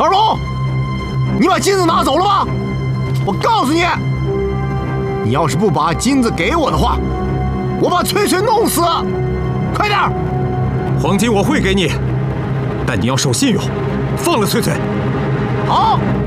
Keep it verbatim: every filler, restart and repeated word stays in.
二龙，你把金子拿走了吗？我告诉你，你要是不把金子给我的话，我把翠翠弄死！快点！ 黄金我会给你，但你要守信用，放了翠翠。 好。